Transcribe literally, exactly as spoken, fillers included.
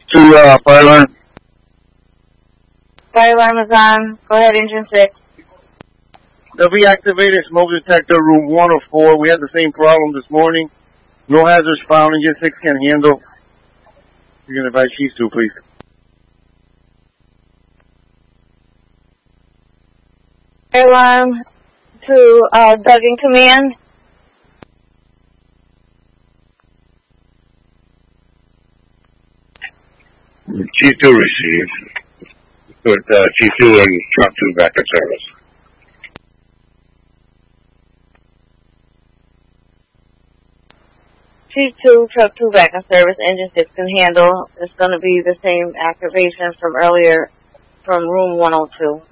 to uh, fire alarm. Fire alarm is on. Go ahead, engine six. They'll be activated smoke detector room one oh four. We had the same problem this morning. No hazards found. Engine six can handle. You're going to advise Chief two, please. Fire alarm to uh, Doug in command. Chief two received. With uh, Chief two and Truck two back in service. Chief two, Truck two back in service. Engine six can handle. It's going to be the same activation from earlier from room one oh two.